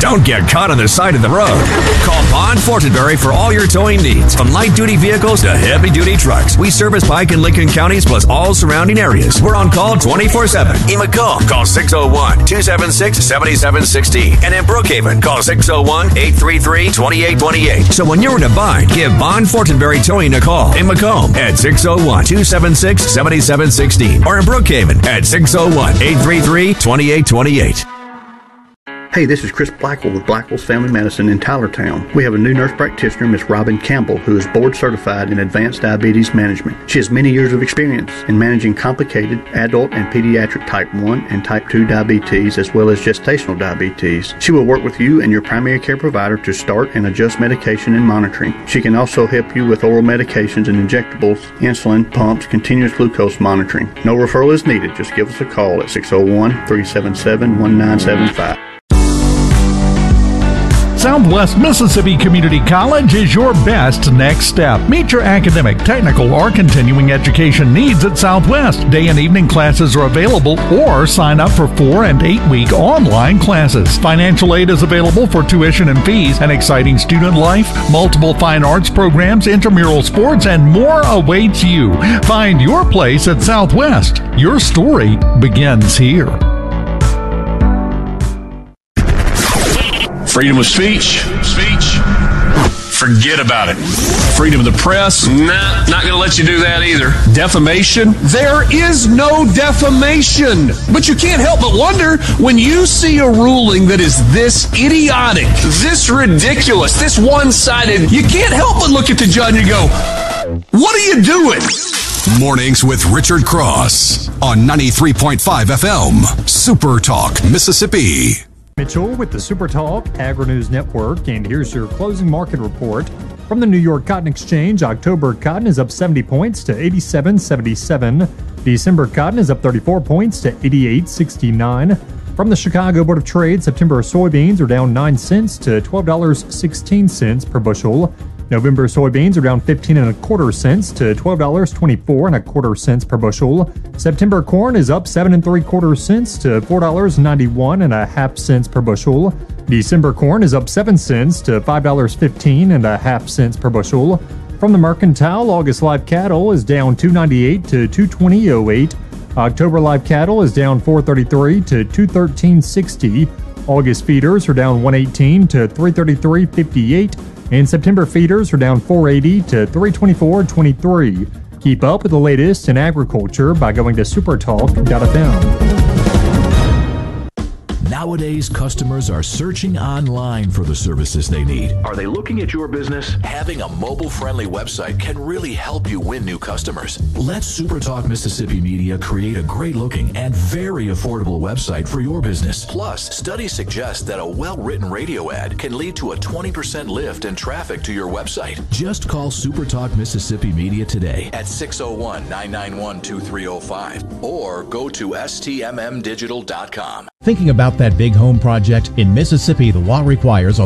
Don't get caught on the side of the road. Call Bond Fortenberry for all your towing needs. From light-duty vehicles to heavy-duty trucks, we service Pike and Lincoln counties plus all surrounding areas. We're on call 24/7. In Macomb, call 601-276-7716. And in Brookhaven, call 601-833-2828. So when you're in a bind, give Bond Fortenberry Towing a call. In Macomb at 601-276-7716. Or in Brookhaven at 601-833-2828. Hey, this is Chris Blackwell with Blackwell's Family Medicine in Tylertown. We have a new nurse practitioner, Miss Robin Campbell, who is board certified in advanced diabetes management. She has many years of experience in managing complicated adult and pediatric type 1 and type 2 diabetes, as well as gestational diabetes. She will work with you and your primary care provider to start and adjust medication and monitoring. She can also help you with oral medications and injectables, insulin, pumps, continuous glucose monitoring. No referral is needed. Just give us a call at 601-377-1975. Southwest Mississippi Community College is your best next step. Meet your academic, technical, or continuing education needs at Southwest. Day and evening classes are available, or sign up for 4- and 8-week online classes. Financial aid is available for tuition and fees, an exciting student life, multiple fine arts programs, intramural sports, and more awaits you. Find your place at Southwest. Your story begins here. Freedom of speech. Forget about it. Freedom of the press. Nah, not going to let you do that either. Defamation. There is no defamation. But you can't help but wonder when you see a ruling that is this idiotic, this ridiculous, this one-sided, you can't help but look at the judge and go, what are you doing? Mornings with Richard Cross on 93.5 FM. Super Talk, Mississippi. Mitchell with the Super Talk Agri-News Network, and here's your closing market report. From the New York Cotton Exchange, October cotton is up 70 points to 87.77. December cotton is up 34 points to 88.69. From the Chicago Board of Trade, September soybeans are down 9 cents to $12.16 per bushel. November soybeans are down 15.25 cents to $12.24 per bushel. September corn is up 7.75 cents to $4.91 per bushel. December corn is up 7 cents to $5.15 per bushel. From the Mercantile, August live cattle is down 2.98 to 220.08. October live cattle is down 4.33 to 213.60. August feeders are down 1.18 to 333.58. And September feeders are down 4.80 to 324.23. Keep up with the latest in agriculture by going to supertalk.fm. Nowadays, customers are searching online for the services they need. Are they looking at your business? Having a mobile-friendly website can really help you win new customers. Let SuperTalk Mississippi Media create a great-looking and very affordable website for your business. Plus, studies suggest that a well-written radio ad can lead to a 20% lift in traffic to your website. Just call SuperTalk Mississippi Media today at 601-991-2305 or go to stmmdigital.com. Thinking about that big home project? In Mississippi, the law requires a